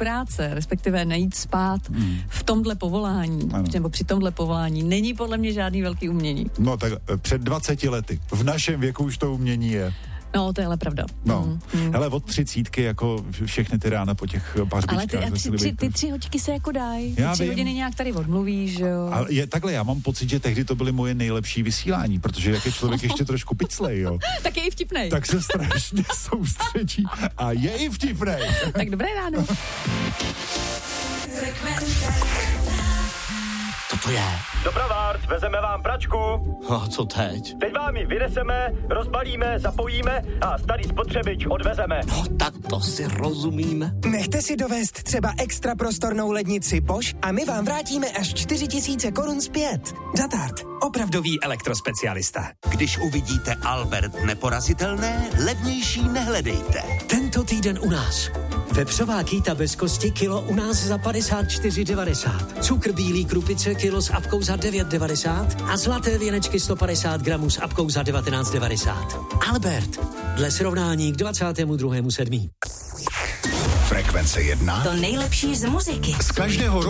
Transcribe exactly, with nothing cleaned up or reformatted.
práce, respektive nejít spát hmm. v tomhle povolání, ano. nebo při tomhle povolání, není podle mě žádný velký umění. No tak před dvaceti lety. V našem věku už to umění je. No, to je ale pravda. No, mm. hele, od třicítky jako všechny ty rána po těch pařbičkách. Ale ty, a tři, tři, ty tři hoďky se jako dají. Ty tři vím. hodiny nějak tady odmluvíš, že jo. Ale je takhle, já mám pocit, že tehdy to byly moje nejlepší vysílání, protože jak je člověk ještě trošku piclej, jo. Tak je i vtipnej. Tak se strašně soustředí a je i vtipnej. Tak dobré ráno. Co to je? Dobrovárc, vezeme vám pračku. A co teď? Teď vám ji vyneseme, rozbalíme, zapojíme a starý spotřebič odvezeme. No tak to si rozumíme. Nechte si dovést třeba extra prostornou lednici Bosch a my vám vrátíme až čtyři tisíce korun zpět. Zatart, opravdový elektrospecialista. Když uvidíte Albert neporazitelné, levnější nehledejte. Tento týden u nás. Vepřová kýta bez kosti kilo u nás za padesát čtyři devadesát. Cukr bílý krupice kilo s apkou za devět devadesát a zlaté věnečky sto padesát gramů s apkou za devatenáct devadesát. Albert, dle srovnání k dvacátému druhému sedmý Frekvence jedna. To nejlepší z muziky. Z každého